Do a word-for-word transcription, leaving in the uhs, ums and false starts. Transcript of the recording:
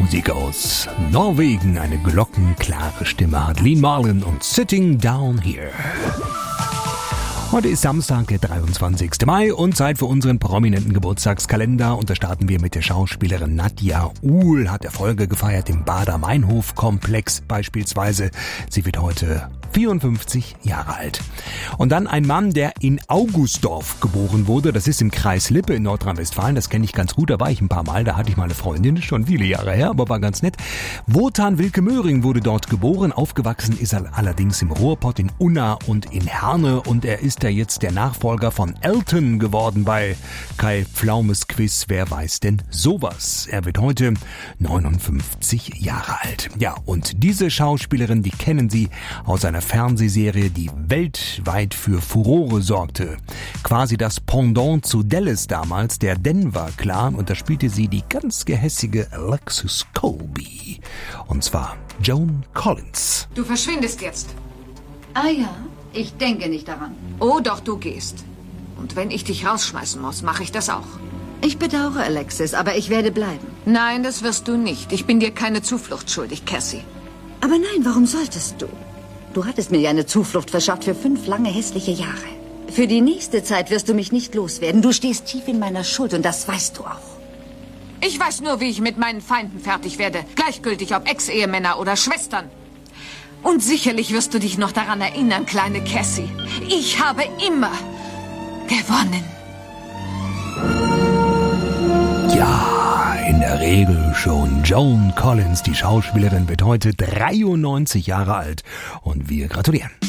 Musik aus Norwegen. Eine glockenklare Stimme hat Lee Marlin und Sitting Down Here. Heute ist Samstag, der dreiundzwanzigste Mai und Zeit für unseren prominenten Geburtstagskalender. Und da starten wir mit der Schauspielerin Nadja Uhl. Hat Erfolge gefeiert im Baader-Meinhof-Komplex beispielsweise. Sie wird heute vierundfünfzig Jahre alt. Und dann ein Mann, der in Augustdorf geboren wurde. Das ist im Kreis Lippe in Nordrhein-Westfalen. Das kenne ich ganz gut. Da war ich ein paar Mal. Da hatte ich mal eine Freundin. Schon viele Jahre her, aber war ganz nett. Wotan Wilke Möhring wurde dort geboren. Aufgewachsen ist er allerdings im Ruhrpott, in Unna und in Herne. Und er ist ja jetzt der Nachfolger von Elton geworden bei Kai Pflaumes Quiz. Wer weiß denn sowas? Er wird heute neunundfünfzig Jahre alt. Ja, und diese Schauspielerin, die kennen Sie aus einer Fernsehserie, die weltweit für Furore sorgte. Quasi das Pendant zu Dallas damals, der Denver Clan, und da spielte sie die ganz gehässige Alexis Colby. Und zwar Joan Collins. Du verschwindest jetzt. Ah ja, ich denke nicht daran. Oh doch, du gehst. Und wenn ich dich rausschmeißen muss, mache ich das auch. Ich bedauere, Alexis, aber ich werde bleiben. Nein, das wirst du nicht. Ich bin dir keine Zuflucht schuldig, Cassie. Aber nein, warum solltest du? Du hattest mir ja eine Zuflucht verschafft für fünf lange hässliche Jahre. Für die nächste Zeit wirst du mich nicht loswerden. Du stehst tief in meiner Schuld und das weißt du auch. Ich weiß nur, wie ich mit meinen Feinden fertig werde. Gleichgültig, ob Ex-Ehemänner oder Schwestern. Und sicherlich wirst du dich noch daran erinnern, kleine Cassie. Ich habe immer gewonnen. Ja, in der Regel schon. Joan Collins, die Schauspielerin, wird heute dreiundneunzig Jahre alt und wir gratulieren.